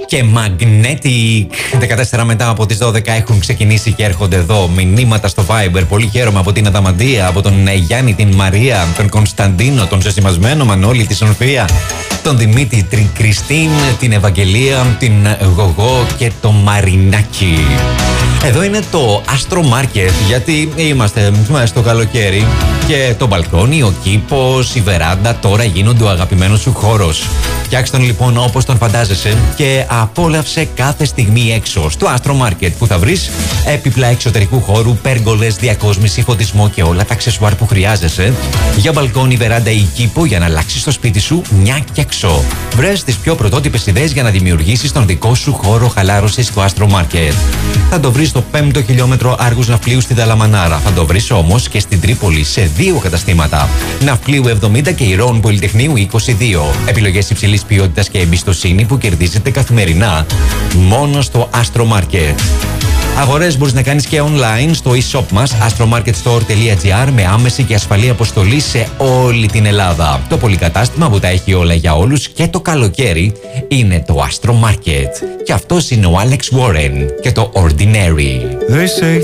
Και Magnetic. 14 μετά από τις 12 έχουν ξεκινήσει και έρχονται εδώ μηνύματα στο Viber. Πολύ χαίρομαι από την Αδαμαντία, από τον Γιάννη, την Μαρία, τον Κωνσταντίνο, τον ζεσημασμένο Μανώλη, τη Σοφία, τον Δημήτρη, την Κριστίν, την Ευαγγελία, την Γογό και το Μαρινάκι. Εδώ είναι το Astro Market, γιατί είμαστε στο καλοκαίρι και το μπαλκόνι, ο κήπος, η βεράντα τώρα γίνονται ο αγαπημένος σου χώρος. Φτιάξτε τον λοιπόν όπως τον φαντάζεσαι και απόλαυσε κάθε στιγμή έξω στο Astro Market, που θα βρεις έπιπλα εξωτερικού χώρου, πέργολες, διακόσμηση, φωτισμό και όλα τα αξεσουάρ που χρειάζεσαι για μπαλκόνι, βεράντα ή κήπο για να αλλάξεις το σπίτι σου μια και έξω. Βρες τις πιο πρωτότυπες ιδέες για να δημιουργήσεις τον δικό σου χώρο χαλάρωσης στο Astro Market. Θα το βρεις στο 5ο χιλιόμετρο Άργους Ναυπλίου στην Ταλαμανάρα. Θα το βρεις όμως και στην Τρίπολη σε 2 καταστήματα. Ναυπλίου 70 και Ηρώων Πολυτεχνείου 22. Επιλογές υψηλής ποιότητας και εμπιστοσύνη που κερδίζετε καθημερινά μόνο στο Astro Market. Αγορές μπορείς να κάνεις και online στο e-shop μας astromarketstore.gr με άμεση και ασφαλή αποστολή σε όλη την Ελλάδα. Το πολυκατάστημα που τα έχει όλα για όλους και το καλοκαίρι είναι το Astro Market. Και αυτός είναι ο Alex Warren και το Ordinary.